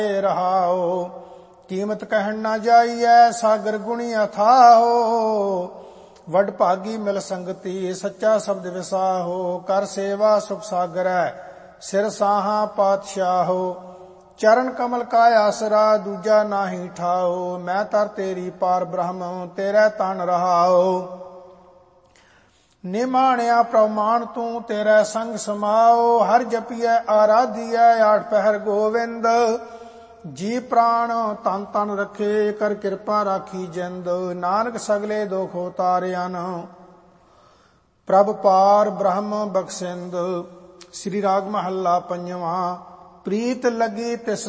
ਰਹਾਓ। ਕੀਮਤ ਕਹਿਣ ਨਾ ਜਾਈਐ ਸਾਗਰ ਗੁਣੀ ਅਥਾਹੋ। ਵਡ ਭਾਗੀ ਮਿਲ ਸੰਗਤੀ ਸੱਚਾ ਸ਼ਬਦ ਵਿਸਾਹੋ। ਕਰ ਸੇਵਾ ਸੁਖ ਸਾਗਰੈ ਸਿਰ ਸਾਹਾਂ ਪਾਤਸ਼ਾਹੋ। ਚਰਨ ਕਮਲ ਕਾ ਆਸਰਾ ਦੂਜਾ ਨਾਹੀ ਠਾਓ। ਮੈਂ ਤਰ ਤੇਰੀ ਪਾਰ ਬ੍ਰਹਮ ਤੇਰੇ ਤਨ ਰਹਾਓ। ਨਿਮਾਣਿਆ ਪ੍ਰਮਾਣ ਤੂੰ ਤੇਰੇ ਸੰਗ ਸਮਾਓ। ਹਰ ਜਪੀਐ ਆਰਾਧੀਐ ਆਠ ਪਹਿਰ ਗੋਵਿੰਦ। ਜੀ ਪ੍ਰਾਣ ਤਨ ਤਨ ਰਖੇ ਕਰ ਕਿਰਪਾ ਰਾਖੀ ਜਿੰਦ। ਨਾਨਕ ਸਗਲੇ ਦੁਖ ਉਤਾਰਿਆਨ ਪ੍ਰਭ ਪਾਰ ਬ੍ਰਹਮ ਬਖਸ਼ਿੰਦ। ਸ੍ਰੀ ਰਾਗ ਮਹੱਲਾ ਪੰਜਵਾਂ। ਪ੍ਰੀਤ ਲੱਗੀ ਤਿਸ